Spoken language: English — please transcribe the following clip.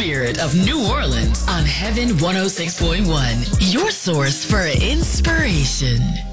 spirit of New Orleans on Heaven 106.1, your source for inspiration.